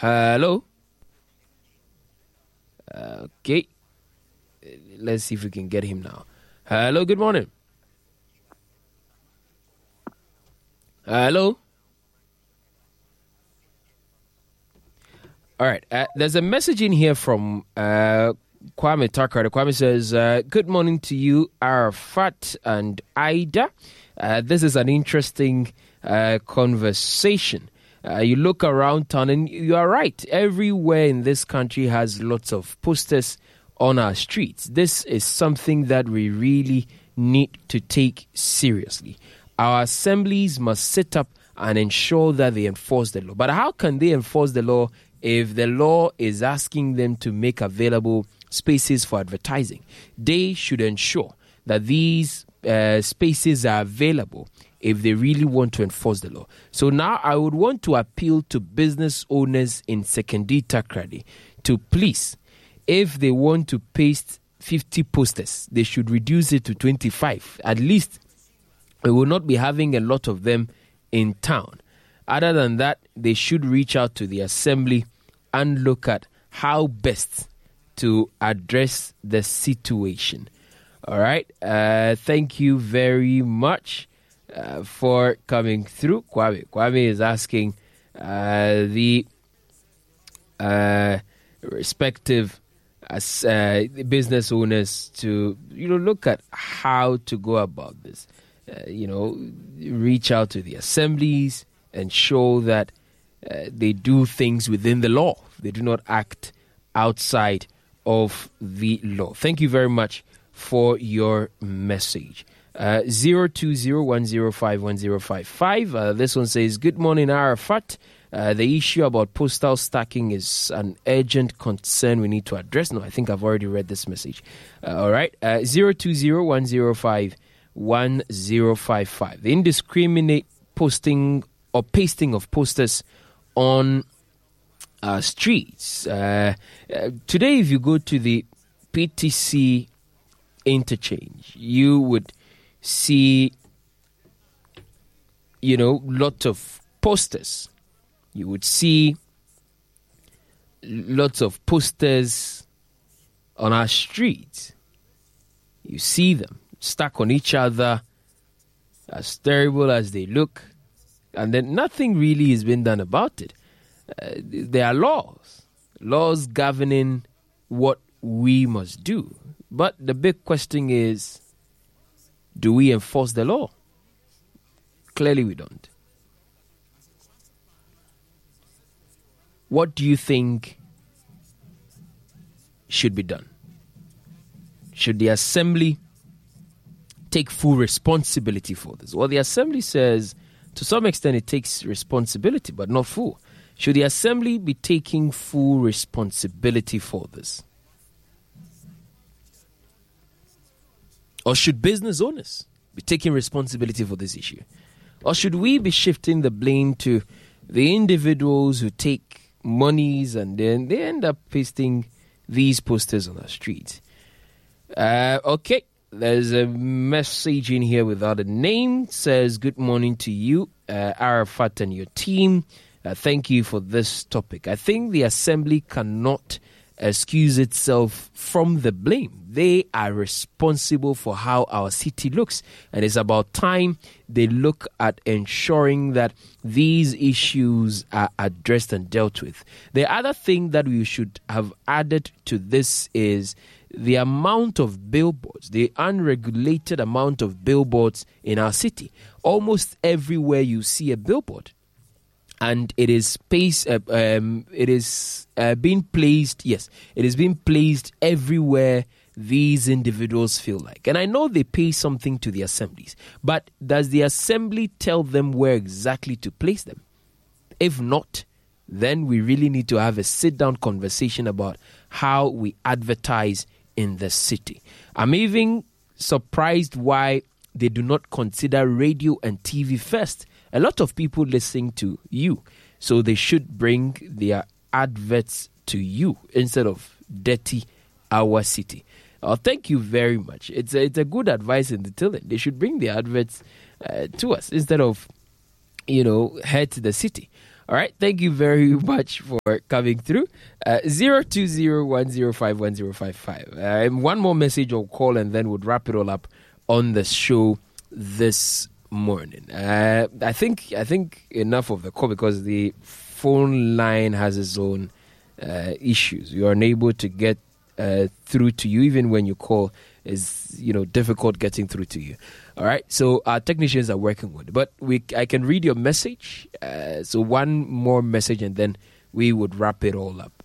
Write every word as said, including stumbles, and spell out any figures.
Hello? Okay. Let's see if we can get him now. Hello, good morning. Hello? All right. Uh, there's a message in here from uh, Kwame Takara. Kwame says, uh, good morning to you, Arafat and Ida. Uh, this is an interesting uh, conversation. Uh, you look around town and you are right. Everywhere in this country has lots of posters on our streets. This is something that we really need to take seriously. Our assemblies must sit up and ensure that they enforce the law. But how can they enforce the law if the law is asking them to make available spaces for advertising? They should ensure that these uh, spaces are available if they really want to enforce the law. So now I would want to appeal to business owners in Sekondi Takoradi to please, if they want to paste fifty posters, they should reduce it to twenty-five. At least we will not be having a lot of them in town. Other than that, they should reach out to the assembly and look at how best to address the situation. All right. Uh, thank you very much uh, for coming through. Kwame. Kwame is asking uh, the uh, respective as uh, business owners to, you know, look at how to go about this. Uh, you know, reach out to the assemblies and show that uh, they do things within the law. They do not act outside of the law. Thank you very much for your message. Uh, zero two zero one zero five one zero five five. Uh, this one says, good morning, Arafat. Uh, the issue about postal stacking is an urgent concern we need to address. No, I think I've already read this message. Uh, all right. Uh, zero two zero one zero five one zero five five. The indiscriminate posting or pasting of posters on uh, streets. Uh, uh, today, if you go to the P T C interchange, you would see, you know, lot of posters. You would see lots of posters on our streets. You see them stuck on each other, as terrible as they look, and then nothing really has been done about it. Uh, there are laws, laws governing what we must do. But the big question is, do we enforce the law? Clearly we don't. What do you think should be done? Should the assembly take full responsibility for this? Well, the assembly says to some extent it takes responsibility, but not full. Should the assembly be taking full responsibility for this? Or should business owners be taking responsibility for this issue? Or should we be shifting the blame to the individuals who take monies and then they end up pasting these posters on our streets? Uh, okay, there's a message in here without a name. It says, good morning to you, uh, Arafat and your team. Uh, thank you for this topic. I think the assembly cannot excuse itself from the blame. They are responsible for how our city looks, and it's about time they look at ensuring that these issues are addressed and dealt with. The other thing that we should have added to this is the amount of billboards, the unregulated amount of billboards in our city. Almost everywhere you see a billboard, and it is placed, uh, um, it is uh, being placed, yes, it is being placed everywhere these individuals feel like. And I know they pay something to the assemblies, but does the assembly tell them where exactly to place them? If not, then we really need to have a sit-down conversation about how we advertise in the city. I'm even surprised why they do not consider radio and T V first. A lot of people listen to you, so they should bring their adverts to you instead of dirty our city. Oh, thank you very much. It's a, it's a good advice in the telling. They should bring their adverts uh, to us instead of, you know, head to the city. All right. Thank you very much for coming through. Uh, zero two zero one zero five one zero five five. Um, one more message or call, and then we'll wrap it all up on the show this morning. Uh, I think I think enough of the call, because the phone line has its own uh, issues. You are unable to get uh, through to you, even when you call. Is you know difficult getting through to you. All right, so our technicians are working with it. But we I can read your message. Uh, so one more message, and then we would wrap it all up.